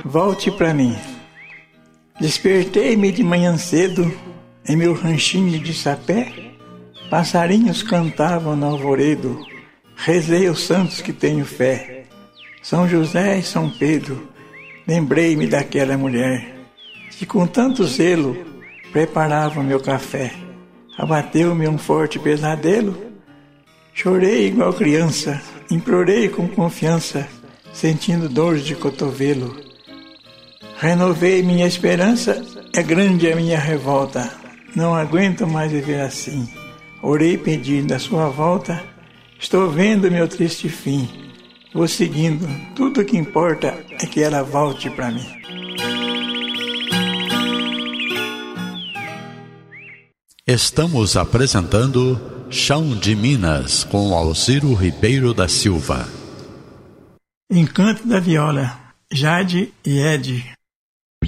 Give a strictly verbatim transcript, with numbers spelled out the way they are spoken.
volte pra mim. Despertei-me de manhã cedo, em meu ranchinho de sapé, passarinhos cantavam no alvoredo, rezei aos santos que tenho fé. São José e São Pedro, lembrei-me daquela mulher, que com tanto zelo preparava meu café. Abateu-me um forte pesadelo, chorei igual criança, implorei com confiança, sentindo dor de cotovelo. Renovei minha esperança, é grande a minha revolta, não aguento mais viver assim. Orei pedindo a sua volta, estou vendo meu triste fim. Vou seguindo, tudo o que importa é que ela volte pra mim. Estamos apresentando Chão de Minas com Alciro Ribeiro da Silva. Encanto da viola, Jade e Ed.